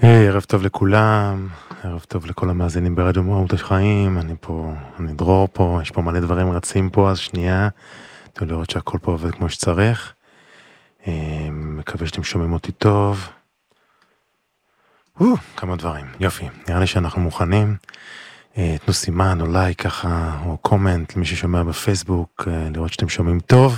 היי, ערב טוב לכולם, ערב טוב לכל המאזינים ברדיו מהות החיים, אני דרור פה, יש פה מלא דברים רצים פה, אז שנייה, תראו לראות שהכל פה עובד כמו שצריך, מקווה שאתם שומעים אותי טוב, כמה דברים, יופי, נראה לי שאנחנו מוכנים, תנו סימן או לייק ככה, או קומנט למי ששומע בפייסבוק, לראות שאתם שומעים טוב,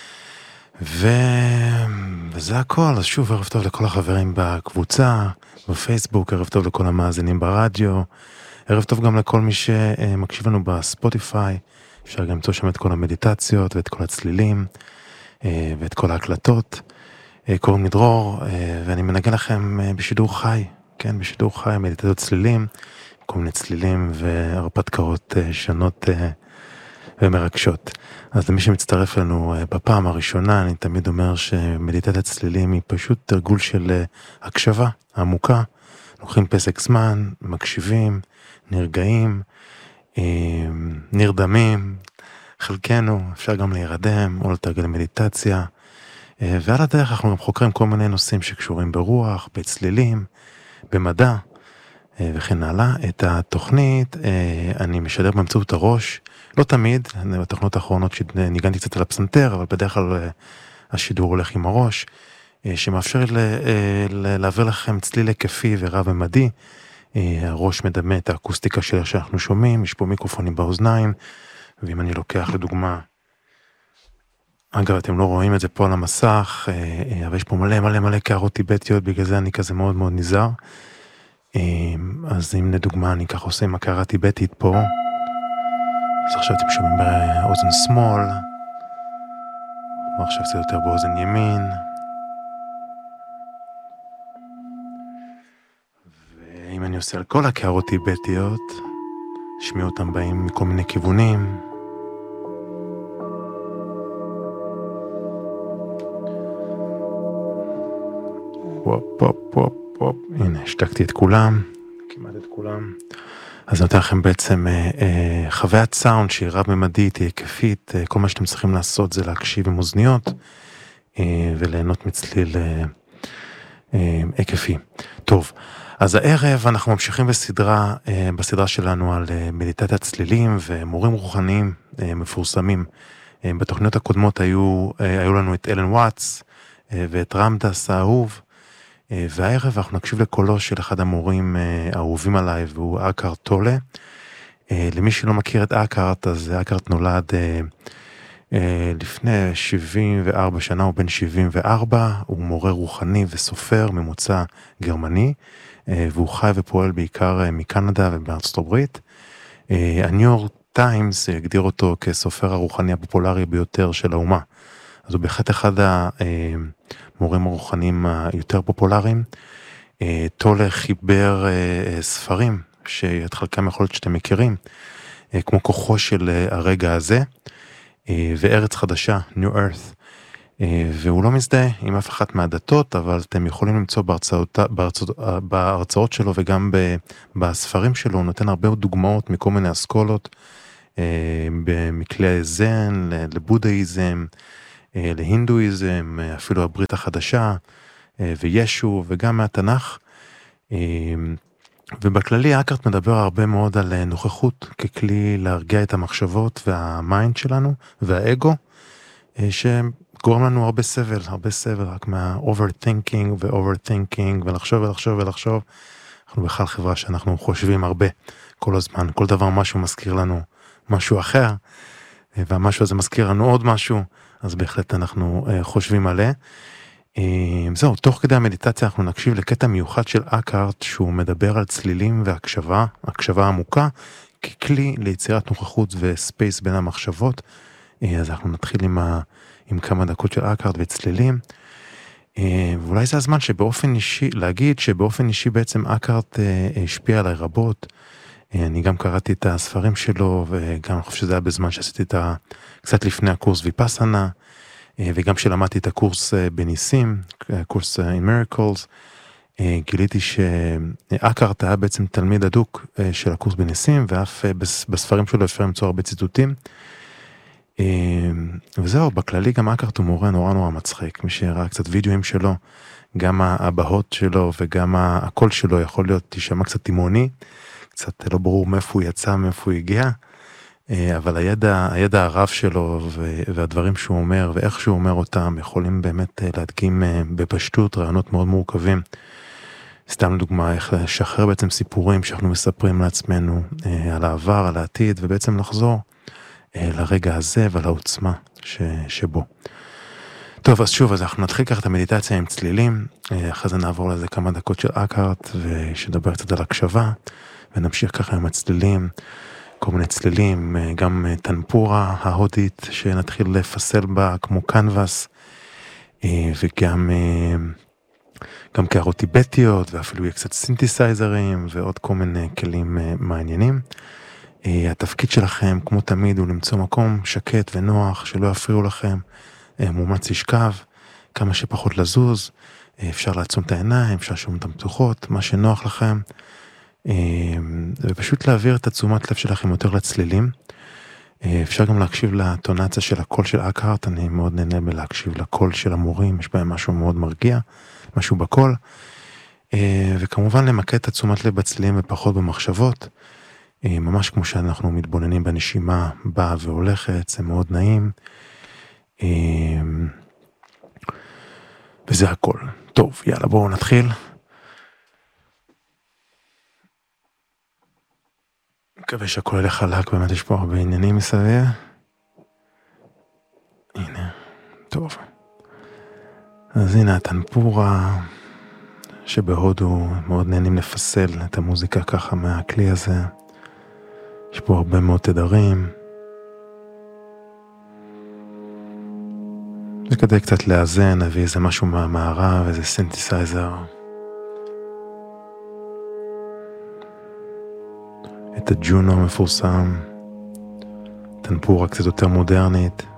וזה הכל. אז שוב ערב טוב לכל החברים בקבוצה, בפייסבוק, ערב טוב לכל המאזינים ברדיו, ערב טוב גם לכל מי שמקשיב לנו בספוטיפיי, אפשר גם למצוא שם את כל המדיטציות ואת כל הצלילים ואת כל ההקלטות. קוראים לי דרור ואני מנגן לכם בשידור חי, כן, בשידור חי, מדיטציות צלילים, כל מיני צלילים והרפתקאות שונות ומרגשות. אז למי שמצטרף לנו בפעם הראשונה, אני תמיד אומר שמדיטציית צלילים היא פשוט תרגול של הקשבה עמוקה. לוקחים פסק זמן, מקשיבים, נרגעים, נרדמים, חלקנו, אפשר גם להירדם או לתרגל מדיטציה. ועל הדרך אנחנו גם חוקרים כל מיני נושאים שקשורים ברוח, בצלילים, במדע וכן הלאה. את התוכנית אני משדר באמצעות הראש, לא תמיד, בתוכנות האחרונות שניגנתי קצת על הפסנתר, אבל בדרך כלל השידור הולך עם הראש, שמאפשר להעביר לכם צליל היקפי ורב-ממדי. הראש מדמה את האקוסטיקה של שאנחנו שומעים, יש פה מיקרופונים באוזניים, ואם אני לוקח לדוגמה, אגב אתם לא רואים את זה פה על המסך, אבל יש פה מלא קערות טיבטיות, בגלל זה אני כזה מאוד מאוד נזהר. אז אם לדוגמה אני ככה עושה עם הקערה טיבטית פה, אז עכשיו אתם שומעים באוזן שמאל, ועכשיו קצת יותר באוזן ימין, ואם אני עושה על כל הקערות טיבטיות, שמעו אותם באים מכל מיני כיוונים, וופ, הנה, השתקתי את כולם, כמעט את כולם. אז נותן לכם בעצם חוויית סאונד שהיא רב-ממדית, היא היקפית, כל מה שאתם צריכים לעשות זה להקשיב עם אוזניות, וליהנות מצליל היקפי. טוב, אז הערב אנחנו ממשיכים בסדרה שלנו על מדיטציית צלילים ומורים רוחניים מפורסמים. בתוכניות הקודמות היו לנו את אלן וואטס ואת רמדס האהוב, והערב אנחנו נקשיב לקולו של אחד המורים האהובים עליי, והוא אקהרט טולה. למי שלא מכיר את אקהרט, אז אקהרט נולד לפני 74 שנה, הוא בן 74, הוא מורה רוחני וסופר ממוצא גרמני, והוא חי ופועל בעיקר מקנדה ובארצות הברית. הניו יורק טיימס הגדיר אותו כסופר הרוחני הפופולרי ביותר של האומה. אז הוא בהחלט אחד המורים הרוחניים היותר פופולריים. טולה חיבר ספרים שאת חלקם יכול להיות שאתם מכירים, כמו כוחו של הרגע הזה, וארץ חדשה, New Earth, והוא לא מזדהה עם אף אחת מהדתות, אבל אתם יכולים למצוא בהרצאות שלו וגם בספרים שלו, הוא נותן הרבה דוגמאות מכל מיני אסכולות, מכלי זן, לבודהיזם, להינדואיזם, אפילו הברית החדשה, וישו, וגם מהתנ"ך. ובכללי אקהרט מדבר הרבה מאוד על נוכחות ככלי להרגיע את המחשבות והמיינד שלנו והאגו, שגורם לנו הרבה סבל, רק מה-overthinking ו-overthinking, ולחשוב. אנחנו בכלל חברה שאנחנו חושבים הרבה כל הזמן, כל דבר משהו מזכיר לנו משהו אחר, והמשהו הזה מזכיר לנו עוד משהו, אז בהחלט אנחנו חושבים עליה. זהו, תוך כדי המדיטציה אנחנו נקשיב לקטע מיוחד של אקהרט, שהוא מדבר על צלילים והקשבה, הקשבה עמוקה, ככלי ליצירת נוכחות וספייס בין המחשבות. אז אנחנו נתחיל עם כמה דקות של אקהרט וצלילים, ואולי זה הזמן להגיד שבאופן אישי בעצם אקהרט השפיע עליי רבות. אני גם קראתי את הספרים שלו, וגם אני חושב שזה היה בזמן שעשיתי קצת לפני הקורס ויפאסנה, וגם שלמדתי את הקורס בניסים, קורס in miracles, גיליתי שאקהרט היה בעצם תלמיד הדוק של הקורס בניסים, ואף בספרים שלו אפשר למצוא הרבה ציטוטים. וזהו, בכללי גם אקהרט הוא מורה נורא מצחיק, מי שראה קצת וידאוים שלו, גם הבהות שלו וגם הקול שלו יכול להיות תשמע קצת תימוני, קצת לא ברור מאיפה הוא יצא, מאיפה הוא הגיע, אבל הידע הרב שלו והדברים שהוא אומר ואיך שהוא אומר אותם יכולים באמת להדגים בפשטות רעיונות מאוד מורכבים. סתם לדוגמה איך לשחרר בעצם סיפורים שאנחנו מספרים לעצמנו על העבר, על העתיד, ובעצם לחזור לרגע הזה ועל העוצמה שבו. טוב, אז שוב, אז אנחנו נתחיל ככה את המדיטציה עם צלילים, אחרי זה נעבור לזה כמה דקות של אקהרט, ושנדבר קצת על הקשבה, ונמשיך ככה עם הצלילים, כל מיני צלילים, גם טנפורה ההודית, שנתחיל לפסל בה כמו קנבס, וגם קערות טיבטיות, ואפילו יהיה קצת סינתסייזרים, ועוד כל מיני כלים מעניינים. התפקיד שלכם, כמו תמיד, הוא למצוא מקום שקט ונוח, שלא יפריעו לכם, מומץ ישכב, כמה שפחות לזוז, אפשר לעצום את העיניים, אפשר לשום אותם פתוחות, מה שנוח לכם, ופשוט להעביר את התשומת לב שלכם יותר לצלילים. אפשר גם להקשיב לטונציה של הקול של אקהרט, אני מאוד נהנה בלהקשיב לקול של המורים, יש בהם משהו מאוד מרגיע, משהו בקול, וכמובן למקד את התשומת לב בצלילים ופחות במחשבות, ממש כמו שאנחנו מתבוננים בנשימה, באה והולכת, זה מאוד נעים, וזה הכל. טוב, יאללה, בואו נתחיל. מקווה שהכל הולך חלק, באמת יש פה הרבה עניינים מסביב. הנה, טוב. אז הנה הטנפורה, שבהודו מאוד נהנים לפסל את המוזיקה ככה מהכלי הזה. יש פה הרבה מאוד תדרים. זה כדי קצת לאזן, להביא איזה משהו מהמערב, איזה סינתסייזר. את הג'ונו המפורסם, טנפורה קצת יותר מודרנית.